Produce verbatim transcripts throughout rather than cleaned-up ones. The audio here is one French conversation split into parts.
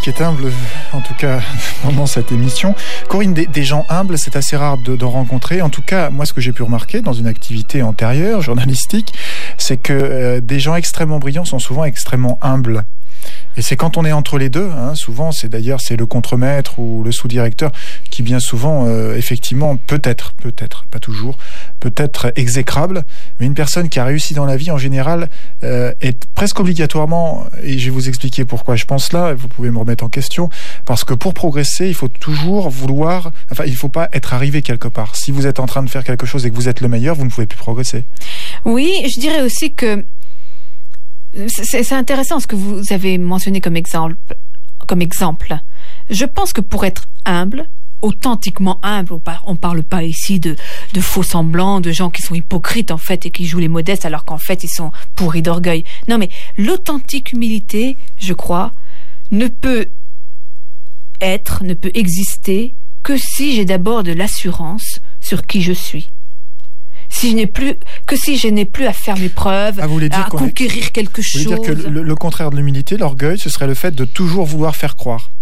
est humble, en tout cas pendant cette émission. Corinne, des, des gens humbles, c'est assez rare de, d'en rencontrer. En tout cas, moi, ce que j'ai pu remarquer dans une activité antérieure, journalistique, c'est que euh, des gens extrêmement brillants sont souvent extrêmement humbles. Et c'est quand on est entre les deux, hein, souvent, c'est d'ailleurs c'est le contremaître ou le sous-directeur qui bien souvent, euh, effectivement, peut-être, peut-être, pas toujours, peut-être exécrable, mais une personne qui a réussi dans la vie en général euh, est presque obligatoirement, et je vais vous expliquer pourquoi je pense là, vous pouvez me remettre en question, parce que pour progresser, il faut toujours vouloir, enfin, il ne faut pas être arrivé quelque part. Si vous êtes en train de faire quelque chose et que vous êtes le meilleur, vous ne pouvez plus progresser. Oui, je dirais aussi que C'est, c'est intéressant ce que vous avez mentionné comme exemple, comme exemple. Je pense que pour être humble, authentiquement humble, on parle, on parle pas ici de, de faux semblants, de gens qui sont hypocrites en fait et qui jouent les modestes alors qu'en fait ils sont pourris d'orgueil. Non mais l'authentique humilité, je crois, ne peut être, ne peut exister que si j'ai d'abord de l'assurance sur qui je suis. Si je n'ai plus, que si je n'ai plus à faire mes preuves, ah, à conquérir est, quelque chose. Vous voulez dire que le, le contraire de l'humilité, l'orgueil, ce serait le fait de toujours vouloir faire croire.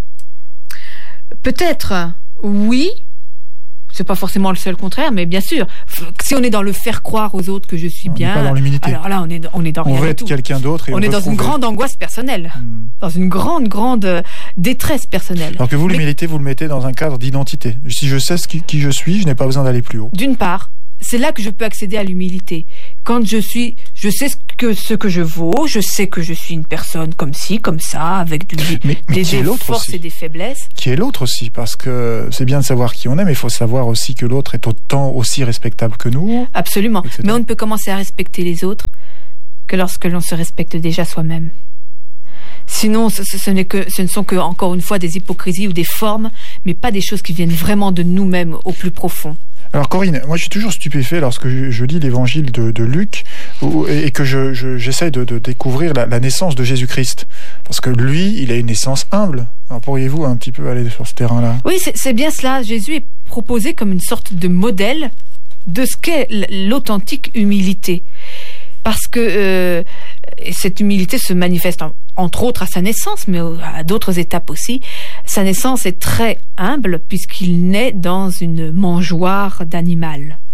Peut-être, oui. C'est pas forcément le seul contraire, mais bien sûr, si on est dans le faire croire aux autres que je suis on bien, n'est pas dans l'humilité. Alors là, on est, on est dans on rien veut du être tout. quelqu'un d'autre et on, on est dans prouver. Une grande angoisse personnelle, hmm. dans une grande, grande détresse personnelle. Alors que vous, mais, l'humilité, vous le mettez dans un cadre d'identité. Si je sais ce qui, qui je suis, je n'ai pas besoin d'aller plus haut. D'une part. C'est là que je peux accéder à l'humilité. Quand je suis, je sais ce que, ce que je vaux, je sais que je suis une personne comme ci, comme ça, avec du, mais, mais des forces et des faiblesses. Qui est l'autre aussi, parce que c'est bien de savoir qui on est, mais il faut savoir aussi que l'autre est autant aussi respectable que nous. Absolument. et cetera. Mais on ne peut commencer à respecter les autres que lorsque l'on se respecte déjà soi-même. Sinon, ce, ce, n'est que, ce ne sont que, encore une fois, des hypocrisies ou des formes, mais pas des choses qui viennent vraiment de nous-mêmes au plus profond. Alors Corinne, moi je suis toujours stupéfait lorsque je, je lis l'évangile de, de Luc où, et que je, je, j'essaye de, de découvrir la, la naissance de Jésus-Christ. Parce que lui, il a une naissance humble. Alors pourriez-vous un petit peu aller sur ce terrain-là ? Oui, c'est, c'est bien cela. Jésus est proposé comme une sorte de modèle de ce qu'est l'authentique humilité. Parce que euh, cette humilité se manifeste en, entre autres à sa naissance, mais à d'autres étapes aussi. Sa naissance est très humble puisqu'il naît dans une mangeoire d'animal.